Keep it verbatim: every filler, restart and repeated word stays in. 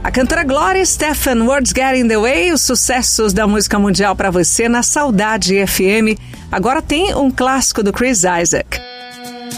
A cantora Gloria Estefan, Words Get in the Way, os sucessos da música mundial para você na Saudade F M. Agora tem um clássico do Chris Isaak.